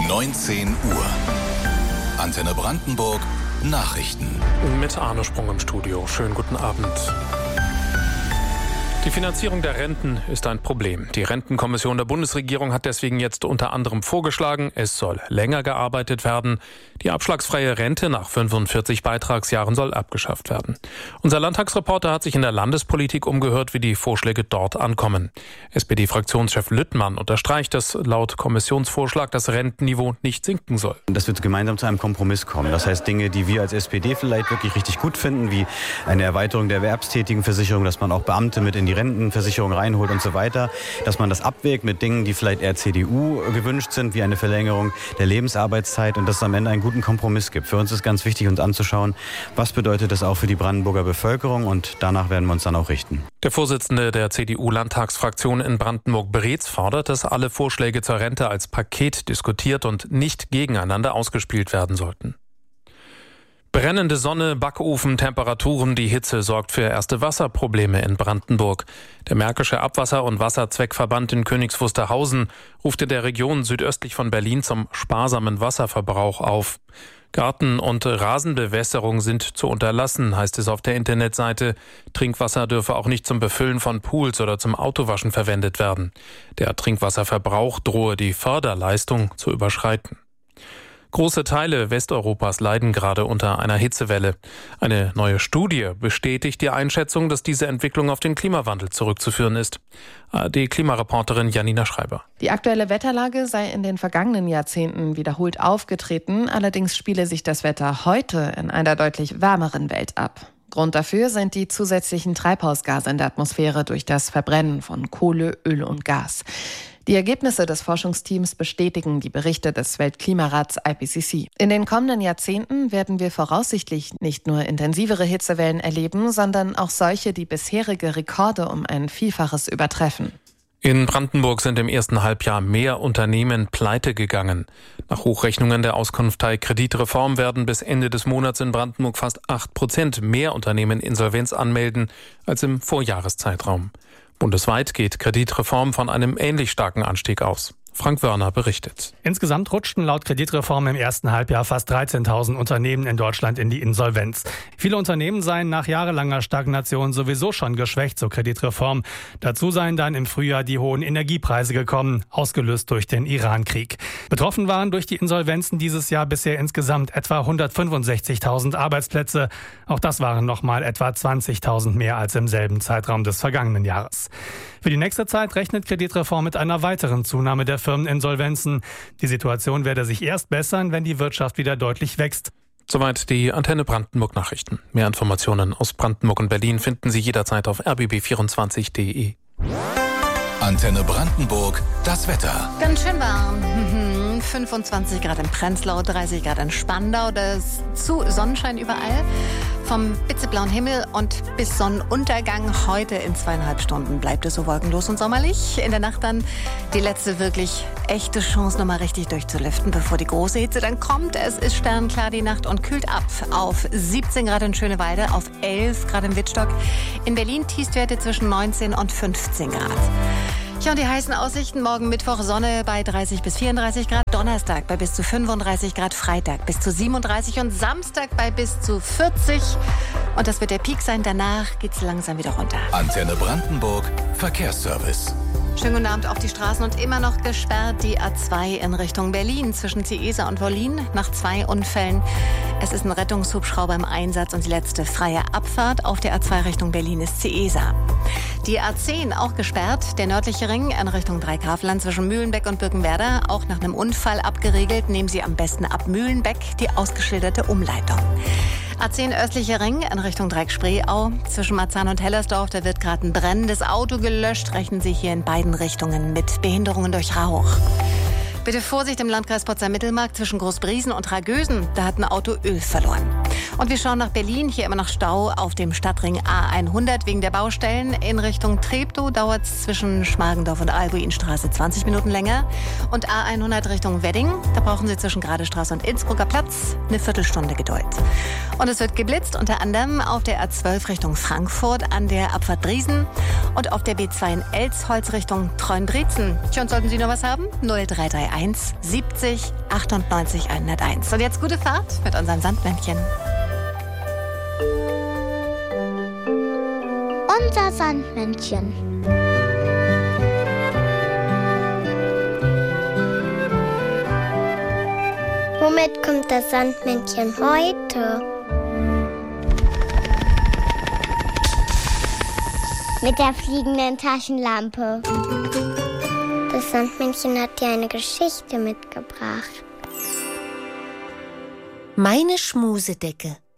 19 Uhr. Antenne Brandenburg Nachrichten. Mit Arne Sprung im Studio. Schönen guten Abend. Die Finanzierung der Renten ist ein Problem. Die Rentenkommission der Bundesregierung hat deswegen jetzt unter anderem vorgeschlagen, es soll länger gearbeitet werden. Die abschlagsfreie Rente nach 45 Beitragsjahren soll abgeschafft werden. Unser Landtagsreporter hat sich in der Landespolitik umgehört, wie die Vorschläge dort ankommen. SPD-Fraktionschef Lüttmann unterstreicht, dass laut Kommissionsvorschlag das Rentenniveau nicht sinken soll. Dass wir gemeinsam zu einem Kompromiss kommen. Das heißt, Dinge, die wir als SPD vielleicht wirklich richtig gut finden, wie eine Erweiterung der Erwerbstätigenversicherung, dass man auch Beamte mit in die Rentenversicherung reinholt und so weiter, dass man das abwägt mit Dingen, die vielleicht eher CDU gewünscht sind, wie eine Verlängerung der Lebensarbeitszeit und dass es am Ende einen guten Kompromiss gibt. Für uns ist ganz wichtig, uns anzuschauen, was bedeutet das auch für die Brandenburger Bevölkerung, und danach werden wir uns dann auch richten. Der Vorsitzende der CDU-Landtagsfraktion in Brandenburg-Breetz fordert, dass alle Vorschläge zur Rente als Paket diskutiert und nicht gegeneinander ausgespielt werden sollten. Brennende Sonne, Backofen, Temperaturen, die Hitze sorgt für erste Wasserprobleme in Brandenburg. Der Märkische Abwasser- und Wasserzweckverband in Königs Wusterhausen ruft in der Region südöstlich von Berlin zum sparsamen Wasserverbrauch auf. Garten- und Rasenbewässerung sind zu unterlassen, heißt es auf der Internetseite. Trinkwasser dürfe auch nicht zum Befüllen von Pools oder zum Autowaschen verwendet werden. Der Trinkwasserverbrauch drohe die Förderleistung zu überschreiten. Große Teile Westeuropas leiden gerade unter einer Hitzewelle. Eine neue Studie bestätigt die Einschätzung, dass diese Entwicklung auf den Klimawandel zurückzuführen ist. ARD-Klimareporterin Janina Schreiber. Die aktuelle Wetterlage sei in den vergangenen Jahrzehnten wiederholt aufgetreten. Allerdings spiele sich das Wetter heute in einer deutlich wärmeren Welt ab. Grund dafür sind die zusätzlichen Treibhausgase in der Atmosphäre durch das Verbrennen von Kohle, Öl und Gas. Die Ergebnisse des Forschungsteams bestätigen die Berichte des Weltklimarats IPCC. In den kommenden Jahrzehnten werden wir voraussichtlich nicht nur intensivere Hitzewellen erleben, sondern auch solche, die bisherige Rekorde um ein Vielfaches übertreffen. In Brandenburg sind im ersten Halbjahr mehr Unternehmen pleite gegangen. Nach Hochrechnungen der Auskunftei Kreditreform werden bis Ende des Monats in Brandenburg fast 8% mehr Unternehmen Insolvenz anmelden als im Vorjahreszeitraum. Bundesweit geht Kreditreform von einem ähnlich starken Anstieg aus. Frank Wörner berichtet. Insgesamt rutschten laut Kreditreform im ersten Halbjahr fast 13.000 Unternehmen in Deutschland in die Insolvenz. Viele Unternehmen seien nach jahrelanger Stagnation sowieso schon geschwächt zur Kreditreform. Dazu seien dann im Frühjahr die hohen Energiepreise gekommen, ausgelöst durch den Irankrieg. Betroffen waren durch die Insolvenzen dieses Jahr bisher insgesamt etwa 165.000 Arbeitsplätze. Auch das waren nochmal etwa 20.000 mehr als im selben Zeitraum des vergangenen Jahres. Für die nächste Zeit rechnet Kreditreform mit einer weiteren Zunahme der Firmeninsolvenzen. Die Situation werde sich erst bessern, wenn die Wirtschaft wieder deutlich wächst. Soweit die Antenne Brandenburg Nachrichten. Mehr Informationen aus Brandenburg und Berlin finden Sie jederzeit auf rbb24.de. Antenne Brandenburg, das Wetter. Ganz schön warm. 25 Grad in Prenzlau, 30 Grad in Spandau. Das zu Sonnenschein überall. Vom blitzeblauen Himmel und bis Sonnenuntergang. Heute in 2,5 Stunden bleibt es so wolkenlos und sommerlich. In der Nacht dann die letzte wirklich echte Chance, nochmal richtig durchzulüften, bevor die große Hitze dann kommt. Es ist sternklar die Nacht und kühlt ab auf 17 Grad in Schönewalde, auf 11 Grad in Wittstock. In Berlin Tiefstwerte zwischen 19 und 15 Grad. Ja, und die heißen Aussichten: morgen Mittwoch Sonne bei 30 bis 34 Grad, Donnerstag bei bis zu 35 Grad, Freitag bis zu 37 und Samstag bei bis zu 40. Und das wird der Peak sein, danach geht's langsam wieder runter. Antenne Brandenburg, Verkehrsservice. Schönen guten Abend auf die Straßen und immer noch gesperrt die A2 in Richtung Berlin zwischen Ciesa und Wollin nach 2 Unfällen. Es ist ein Rettungshubschrauber im Einsatz und die letzte freie Abfahrt auf der A2 Richtung Berlin ist Ciesa. Die A10 auch gesperrt, der nördliche Ring in Richtung Dreigrafland zwischen Mühlenbeck und Birkenwerder, auch nach einem Unfall abgeriegelt. Nehmen Sie am besten ab Mühlenbeck die ausgeschilderte Umleitung. A10 östlicher Ring in Richtung Dreieck-Spreeau. Zwischen Marzahn und Hellersdorf, da wird gerade ein brennendes Auto gelöscht. Rechnen Sie hier in beiden Richtungen mit Behinderungen durch Rauch. Bitte Vorsicht im Landkreis Potsdam-Mittelmark zwischen Großbriesen und Ragösen. Da hat ein Auto Öl verloren. Und wir schauen nach Berlin. Hier immer noch Stau auf dem Stadtring A100 wegen der Baustellen. In Richtung Treptow dauert es zwischen Schmargendorf und Alguinstraße 20 Minuten länger. Und A100 Richtung Wedding, da brauchen Sie zwischen Gradestraße und Innsbrucker Platz eine Viertelstunde Geduld. Und es wird geblitzt, unter anderem auf der A12 Richtung Frankfurt an der Abfahrt Driesen und auf der B2 in Elsholz Richtung Treuen-Brezen. Tja, und sollten Sie noch was haben? 0331 70 98 101. Und jetzt gute Fahrt mit unserem Sandmännchen. Unser Sandmännchen. Womit kommt das Sandmännchen heute? Mit der fliegenden Taschenlampe. Das Sandmännchen hat dir eine Geschichte mitgebracht. Meine Schmusedecke.